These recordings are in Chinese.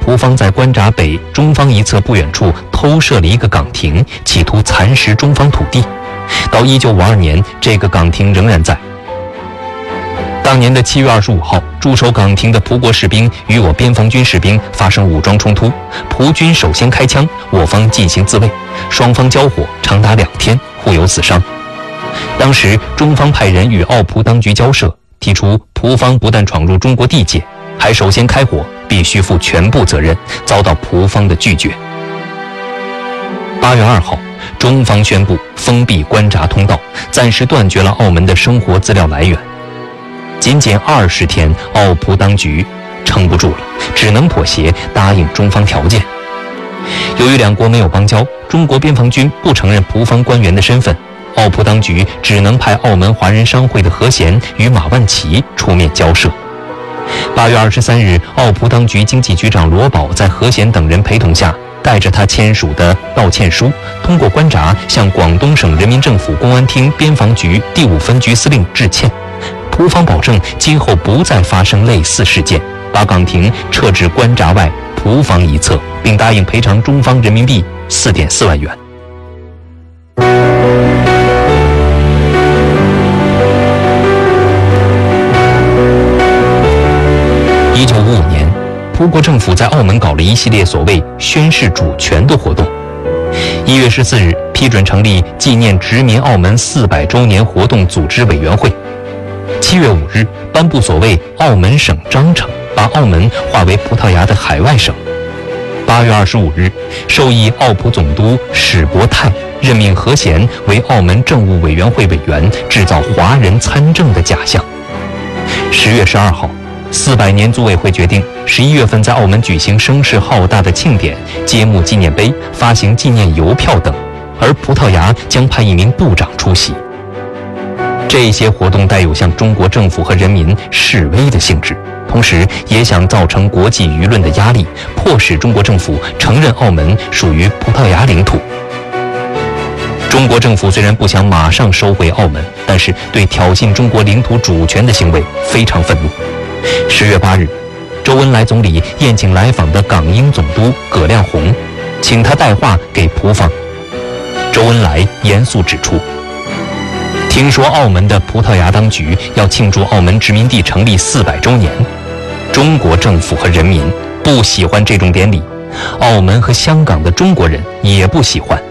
蒲方在关闸北中方一侧不远处偷设了一个岗亭，企图蚕食中方土地。到1952年，这个岗亭仍然在。当年的7月25号，驻守岗亭的蒲国士兵与我边防军士兵发生武装冲突，蒲军首先开枪，我方进行自卫，双方交火长达2天，互有死伤。当时中方派人与奥蒲当局交涉，提出蒲方不但闯入中国地界，还首先开火，必须负全部责任，遭到蒲方的拒绝。8月2号，中方宣布封闭关闸通道，暂时断绝了澳门的生活资料来源。仅仅20天，奥蒲当局撑不住了，只能妥协，答应中方条件。由于两国没有邦交，中国边防军不承认蒲方官员的身份，奥蒲当局只能派澳门华人商会的何贤与马万祺出面交涉。8月23日，奥蒲当局经济局长罗宝在何贤等人陪同下，带着他签署的道歉书，通过关闸向广东省人民政府公安厅边防局第5分局司令致歉。蒲方保证今后不再发生类似事件，把岗亭撤至关闸外蒲方一侧，并答应赔偿中方人民币4.4万元。1955年，蒲国政府在澳门搞了一系列所谓宣示主权的活动。1月14日，批准成立纪念殖民澳门400周年活动组织委员会。7月5日，颁布所谓澳门省章程，把澳门划为葡萄牙的海外省。8月25日，授意澳葡总督史伯泰任命何贤为澳门政务委员会委员，制造华人参政的假象。10月12号，400年组委会决定11月份在澳门举行声势浩大的庆典，揭幕纪念碑，发行纪念邮票等，而葡萄牙将派一名部长出席。这些活动带有向中国政府和人民示威的性质，同时也想造成国际舆论的压力，迫使中国政府承认澳门属于葡萄牙领土。中国政府虽然不想马上收回澳门，但是对挑衅中国领土主权的行为非常愤怒。10月8日，周恩来总理宴请来访的港英总督葛亮洪，请他带话给蒲方。周恩来严肃指出，听说澳门的葡萄牙当局要庆祝澳门殖民地成立400周年，中国政府和人民不喜欢这种典礼，澳门和香港的中国人也不喜欢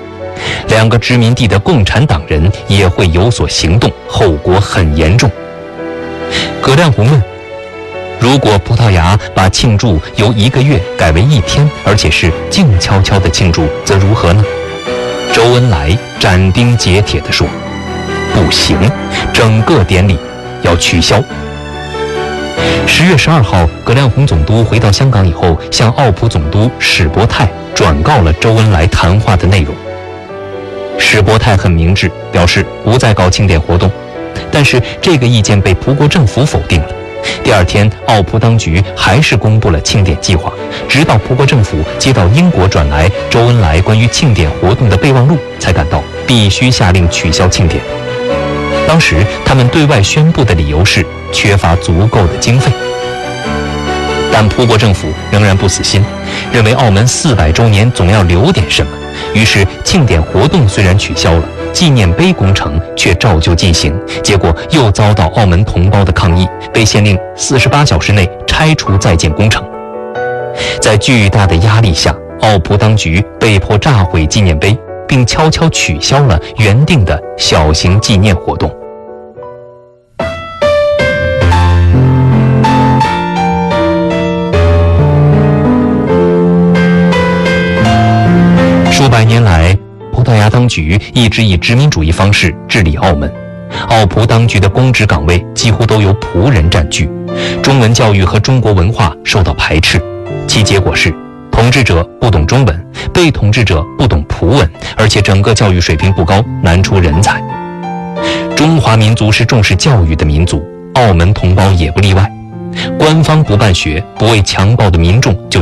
，2个殖民地的共产党人也会有所行动，后果很严重。葛亮洪问，如果葡萄牙把庆祝由1个月改为1天，而且是静悄悄的庆祝，则如何呢？周恩来斩钉截铁地说，不行，整个典礼要取消。10月12号，葛亮洪总督回到香港以后，向澳葡总督史伯泰转告了周恩来谈话的内容。史伯泰很明智，表示不再搞庆典活动，但是这个意见被蒲国政府否定了。第2天，澳葡当局还是公布了庆典计划，直到蒲国政府接到英国转来周恩来关于庆典活动的备忘录，才感到必须下令取消庆典。当时他们对外宣布的理由是缺乏足够的经费，但蒲国政府仍然不死心，认为澳门400周年总要留点什么，于是庆典活动虽然取消了，纪念碑工程却照旧进行，结果又遭到澳门同胞的抗议，被限令48小时内拆除在建工程。在巨大的压力下，澳葡当局被迫炸毁纪念碑，并悄悄取消了原定的小型纪念活动。数百年来，葡萄牙当局一直以殖民主义方式治理澳门，澳葡当局的公职岗位几乎都由葡人占据，中文教育和中国文化受到排斥，其结果是统治者不懂中文，被统治者不懂葡文，而且整个教育水平不高，难出人才。中华民族是重视教育的民族，澳门同胞也不例外。官方不办学，不畏强暴的民众就